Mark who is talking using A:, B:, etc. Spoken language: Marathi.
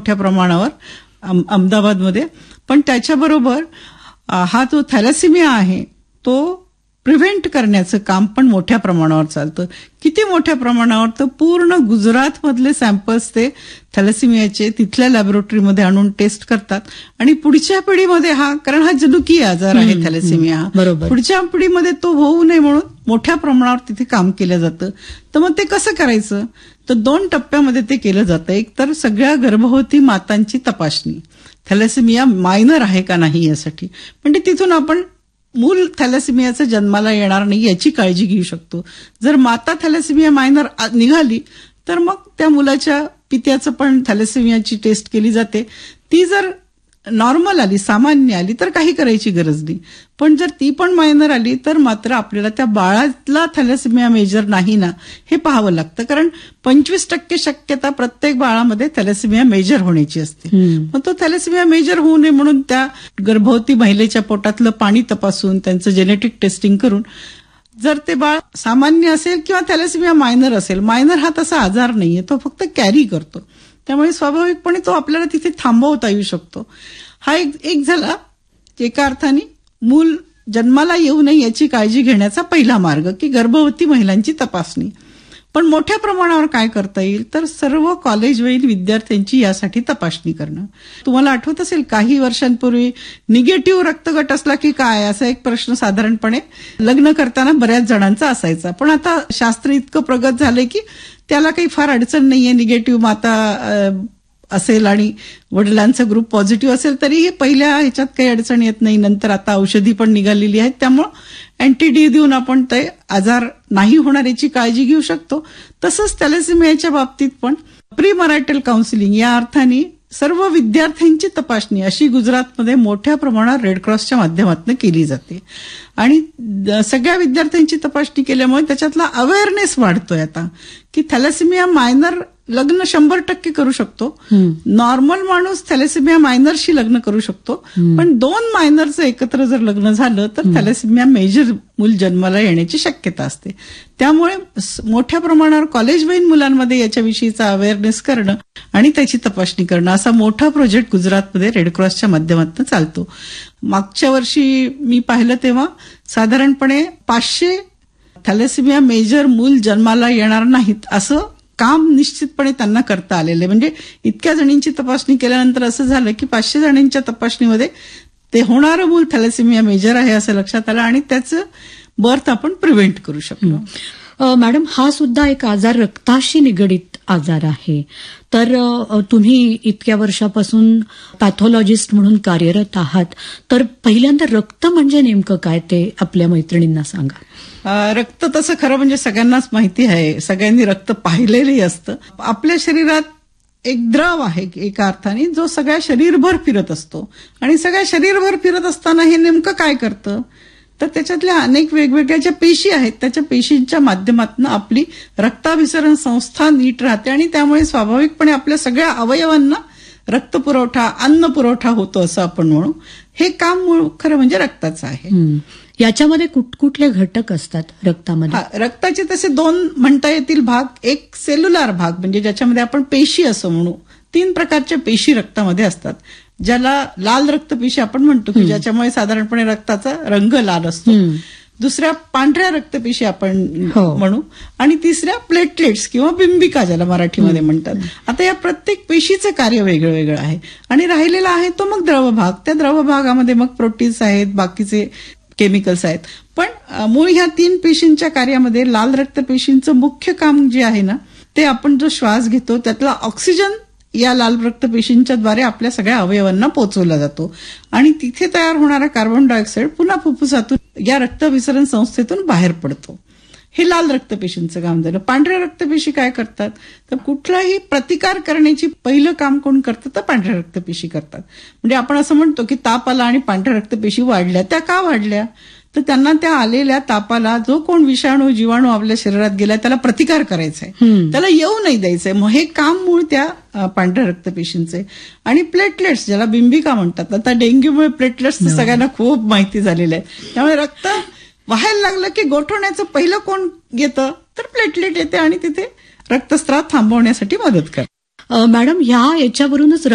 A: मोठ्या प्रमाणावर अहमदाबादमध्ये. पण त्याच्याबरोबर हा जो थॅलेसिमिया आहे तो प्रिव्हेंट करण्याचं काम पण मोठ्या प्रमाणावर चालतं. किती मोठ्या प्रमाणावर, तर पूर्ण गुजरात मधले सॅम्पल्स ते थॅलेसिमियाचे तिथल्या लॅबोरेटरीमध्ये आणून टेस्ट करतात आणि पुढच्या पिढीमध्ये कारण हा जनुकीय आजार आहे थॅलेसिमिया,
B: बरोबर,
A: पुढच्या पिढीमध्ये तो होऊ नये म्हणून मोठ्या प्रमाणावर तिथे काम केलं जातं. तर मग ते कसं करायचं, तर 2 टप्प्यामध्ये ते केलं जातं. एक तर सगळ्या गर्भवती मातांची तपासणी, थॅलेसिमिया मायनर आहे का नाही यासाठी, म्हणजे तिथून आपण मूल थॅलेसिमियाचं जन्माला येणार नाही याची काळजी घेऊ शकतो. जर माता थॅलेसिमिया मायनर निघाली तर मग त्या मुलाच्या पित्याचं पण थॅलेसिमियाची टेस्ट केली जाते. ती जर नॉर्मल आली, सामान्य आली, तर काही करायची गरज नाही. पण जर ती पण मायनर आली तर मात्र आपल्याला त्या बाळाला थॅलेसिमिया मेजर नाही ना हे पाहावं लागतं. कारण 25% शक्यता प्रत्येक बाळामध्ये थॅलेसिमिया मेजर होण्याची असते. मग तो थॅलेसिमिया मेजर होऊ नये म्हणून त्या गर्भवती महिलेच्या पोटातलं पाणी तपासून त्यांचं जेनेटिक टेस्टिंग करून जर ते बाळ सामान्य असेल किंवा थॅलेसिमिया मायनर असेल, मायनर हा तसा आजार नाहीये, तो फक्त कॅरी करतो, त्यामुळे स्वाभाविकपणे तो आपल्याला तिथे थांबवता येऊ शकतो. हा एक झाला एका अर्थाने मूल जन्माला येऊ नये याची काळजी घेण्याचा पहिला मार्ग की गर्भवती महिलांची तपासणी. पण मोठ्या प्रमाणावर काय करता येईल, तर सर्व कॉलेजवरील विद्यार्थ्यांची यासाठी तपासणी करणं. तुम्हाला आठवत असेल काही वर्षांपूर्वी निगेटिव्ह रक्तगट असला की काय, असा एक प्रश्न साधारणपणे लग्न करताना बऱ्याच जणांचा असायचा. पण आता शास्त्र इतकं प्रगत झालंय की त्याला काही फार अडचण नाहीये. निगेटिव्ह माता असेल आणि वडिलांचा ग्रुप पॉझिटिव्ह असेल तरीही पहिल्या ह्याच्यात काही अडचण येत नाही. नंतर आता औषधी पण निघालेली आहेत, त्यामुळं अँटीडी देऊन आपण ते आजार नाही होणार याची काळजी घेऊ शकतो. तसंच थॅलेसिमियाच्या बाबतीत पण प्री मरायटल काउन्सिलिंग या अर्थाने सर्व विद्यार्थ्यांची तपासणी अशी गुजरातमध्ये मोठ्या प्रमाणात रेडक्रॉसच्या माध्यमातून केली जाते आणि सगळ्या विद्यार्थ्यांची तपासणी केल्यामुळे त्याच्यातला अवेअरनेस वाढतोय आता की थॅलेसिमिया मायनर लग्न 100% करू शकतो. नॉर्मल माणूस थॅलेसिमिया मायनरशी लग्न करू शकतो, पण 2 मायनरचं एकत्र जर लग्न झालं तर थॅलेसिमिया मेजर मूल जन्माला येण्याची शक्यता असते. त्यामुळे मोठ्या प्रमाणावर कॉलेजवयीन मुलांमध्ये याच्याविषयीचा अवेअरनेस करणं आणि त्याची तपासणी करणं असा मोठा प्रोजेक्ट गुजरातमध्ये रेडक्रॉसच्या माध्यमातून चालतो. मागच्या वर्षी मी पाहिलं तेव्हा साधारणपणे 500 थॅलेसिमिया मेजर मूल जन्माला येणार नाहीत असं काम निश्चितपणे त्यांना करता आलेलं आहे. म्हणजे इतक्या जणींची तपासणी केल्यानंतर असं झालं की 500 जणींच्या तपासणीमध्ये ते होणारं मूल थॅलेसिमिया मेजर आहे असं लक्षात आलं आणि त्याचं बर्थ आपण प्रिव्हेंट करू शकलो.
B: मॅडम, हा सुद्धा एक आजार रक्ताशी निगडीत आजार आहे. तर तुम्ही इतक्या वर्षापासून पॅथॉलॉजिस्ट म्हणून कार्यरत आहात, तर पहिल्यांदा रक्त म्हणजे नेमकं काय ते आपल्या मैत्रिणींना सांगा.
A: रक्त तसं खरं म्हणजे सगळ्यांनाच माहिती आहे, सगळ्यांनी रक्त पाहिलेलंही असतं. आपल्या शरीरात एक द्रव आहे एका अर्थाने जो सगळ्या शरीरभर फिरत असतो आणि सगळ्या शरीरभर फिरत असताना हे नेमकं काय करतं, तर त्याच्यातल्या अनेक वेगवेगळ्या ज्या पेशी आहेत त्याच्या पेशींच्या माध्यमातून आपली रक्ताभिसरण संस्था नीट राहते आणि त्यामुळे स्वाभाविकपणे आपल्या सगळ्या अवयवांना रक्तपुरवठा, अन्न पुरवठा होतो असं आपण म्हणू. हे काम मूळ खरं म्हणजे रक्ताचं आहे.
B: याच्यामध्ये कुठकुठले घटक असतात रक्तामध्ये?
A: रक्ताचे तसे 2 म्हणता येतील भाग. एक सेल्युलर भाग म्हणजे ज्याच्यामध्ये आपण पेशी असं म्हणू. 3 प्रकारच्या पेशी रक्तामध्ये असतात, ज्याला लाल रक्तपेशी आपण म्हणतो की ज्याच्यामुळे साधारणपणे रक्ताचा रंग लाल असतो. दुसऱ्या पांढऱ्या रक्तपेशी आपण म्हणू आणि तिसऱ्या प्लेटलेट्स किंवा बिंबिका ज्याला मराठीमध्ये म्हणतात. आता या प्रत्येक पेशीचं कार्य वेगळं वेगळं आहे आणि राहिलेला आहे तो मग द्रव भाग. त्या द्रव भागामध्ये मग प्रोटीन्स आहेत, बाकीचे केमिकल्स आहेत. पण मूळ ह्या 3 पेशींच्या कार्यामध्ये लाल रक्तपेशींचं मुख्य काम जे आहे ना ते आपण जो श्वास घेतो त्यातला ऑक्सिजन या लाल रक्तपेशींच्या द्वारे आपल्या सगळ्या अवयवांना पोहोचवला जातो आणि तिथे तयार होणारा कार्बन डायऑक्साईड पुन्हा फुफ्फुसातून या रक्तविसरण संस्थेतून बाहेर पडतो. हे लाल रक्तपेशींचं काम झालं. पांढऱ्या रक्तपेशी काय करतात, तर कुठलाही प्रतिकार करण्याची पहिलं काम कोण करतं, तर पांढऱ्या रक्तपेशी करतात. म्हणजे आपण असं म्हणतो की ताप आला आणि पांढऱ्या रक्तपेशी वाढल्या. त्या का वाढल्या, तर त्यांना त्या आलेल्या तापाला जो कोण विषाणू जीवाणू आपल्या शरीरात गेला त्याला प्रतिकार करायचा आहे, त्याला येऊ नाही द्यायचंय. मग हे काम मूळ त्या पांढऱ्या रक्तपेशींचे. आणि प्लेटलेट्स ज्याला बिंबिका म्हणतात, आता डेंग्यूमुळे प्लेटलेट्स सगळ्यांना खूप माहिती झालेलं आहे. त्यामुळे रक्त व्हायला लागलं की गोठवण्याचं पहिलं कोण येतं, तर प्लेटलेट येते आणि तिथे रक्तस्राव थांबवण्यासाठी मदत करते.
B: मॅडम, ह्या याच्यावरूनच